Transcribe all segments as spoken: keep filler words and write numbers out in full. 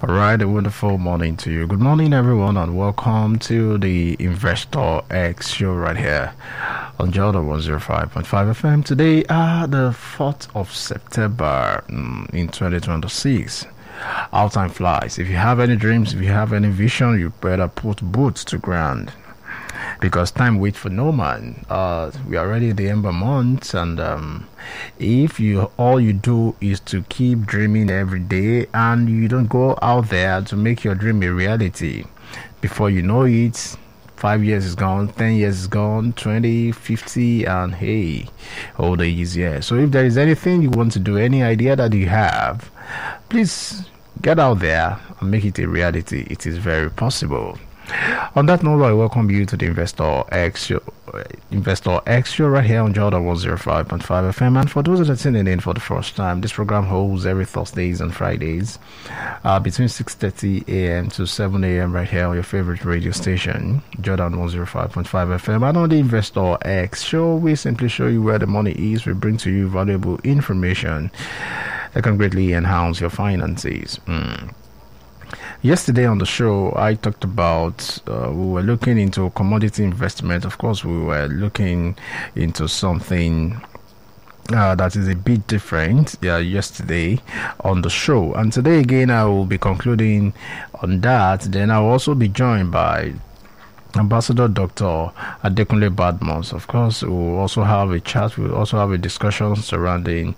All right, a wonderful morning to you. Good morning, everyone, and welcome to the Investor X show right here on Jordan one oh five point five F M. Today, uh, the fourth of September um, in twenty twenty-six. How time flies. If you have any dreams, if you have any vision, you better put boots to ground, because time waits for no man. Uh, we are already in the Ember month, and um, if you all you do is to keep dreaming every day, and you don't go out there to make your dream a reality, before you know it, five years is gone, ten years is gone, twenty, fifty, and hey, all the years here. So if there is anything you want to do, any idea that you have, please get out there and make it a reality. It is very possible. On that note, I welcome you to the Investor X show, Investor X show right here on Jordan one oh five point five F M. And for those that are tuning in for the first time, this program holds every Thursdays and Fridays uh, between six thirty a.m. to seven a.m. right here on your favorite radio station, Jordan one oh five point five F M. And on the Investor X show, we simply show you where the money is. We bring to you valuable information that can greatly enhance your finances. Mm. Yesterday on the show, I talked about uh, we were looking into commodity investment. Of course, we were looking into something uh, that is a bit different uh, yesterday on the show. And today again, I will be concluding on that. Then I will also be joined by Ambassador Doctor Adekunle Badmus. Of course, we will also have a chat. We will also have a discussion surrounding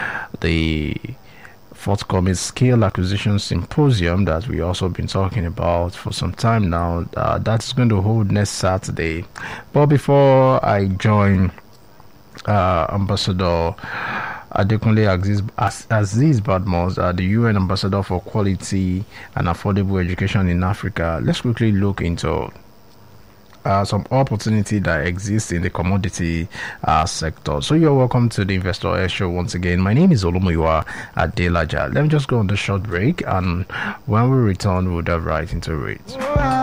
the forthcoming Scale Acquisition Symposium that we also been talking about for some time now. Uh, that's going to hold next Saturday. But before I join uh, Ambassador Adekunle Aziz, Aziz Badmus, uh, the U N Ambassador for Quality and Affordable Education in Africa, let's quickly look into Uh, some opportunity that exists in the commodity uh, sector. So you're welcome to the Investor Air Show once again. My name is Olomuyiwa Adelaja. Let me just go on the short break, and when we return, we'll dive right into it.